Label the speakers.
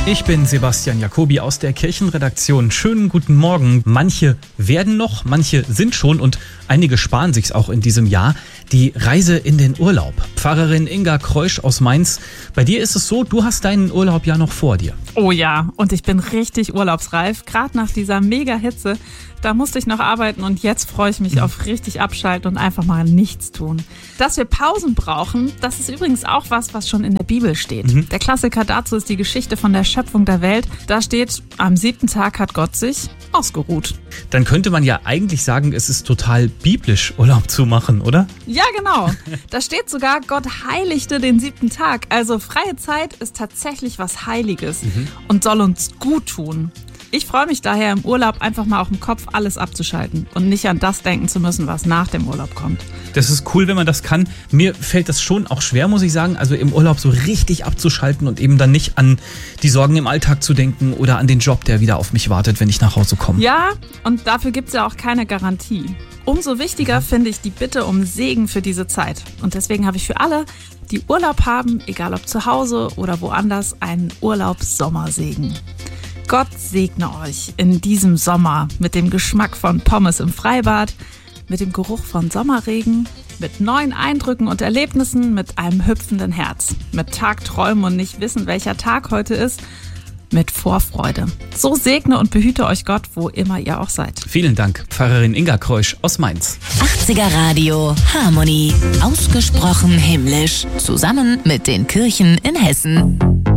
Speaker 1: Ich bin Sebastian Jacobi aus der Kirchenredaktion. Schönen guten Morgen. Manche werden noch, manche sind schon und einige sparen sich's auch in diesem Jahr. Die Reise in den Urlaub. Pfarrerin Inga Kreusch aus Mainz. Bei dir ist es so, du hast deinen Urlaub ja noch vor dir.
Speaker 2: Oh ja, und ich bin richtig urlaubsreif. Gerade nach dieser Mega-Hitze, da musste ich noch arbeiten und jetzt freue ich mich auf richtig abschalten und einfach mal nichts tun. Dass wir Pausen brauchen, das ist übrigens auch was schon in der Bibel steht. Der Klassiker dazu ist die Geschichte von der Schöpfung der Welt. Da steht, am 7. Tag hat Gott sich ausgeruht.
Speaker 1: Dann könnte man ja eigentlich sagen, es ist total biblisch, Urlaub zu machen, oder?
Speaker 2: Ja, genau. Da steht sogar, Gott heiligte den 7. Tag. Also freie Zeit ist tatsächlich was Heiliges und soll uns gut tun. Ich freue mich daher im Urlaub einfach mal auf dem Kopf alles abzuschalten und nicht an das denken zu müssen, was nach dem Urlaub kommt.
Speaker 1: Das ist cool, wenn man das kann. Mir fällt das schon auch schwer, muss ich sagen, also im Urlaub so richtig abzuschalten und eben dann nicht an die Sorgen im Alltag zu denken oder an den Job, der wieder auf mich wartet, wenn ich nach Hause komme.
Speaker 2: Ja, und dafür gibt es ja auch keine Garantie. Umso wichtiger finde ich die Bitte um Segen für diese Zeit. Und deswegen habe ich für alle, die Urlaub haben, egal ob zu Hause oder woanders, einen Urlaubssommersegen. Gott segne euch in diesem Sommer mit dem Geschmack von Pommes im Freibad, mit dem Geruch von Sommerregen, mit neuen Eindrücken und Erlebnissen, mit einem hüpfenden Herz, mit Tagträumen und nicht wissen, welcher Tag heute ist, mit Vorfreude. So segne und behüte euch Gott, wo immer ihr auch seid.
Speaker 1: Vielen Dank, Pfarrerin Inga Kreusch aus Mainz.
Speaker 3: 80er Radio Harmonie. Ausgesprochen himmlisch. Zusammen mit den Kirchen in Hessen.